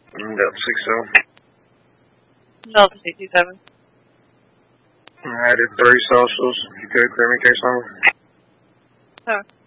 Delta 60. Delta 67. I added 3 socials. You could clear me case number. Oh.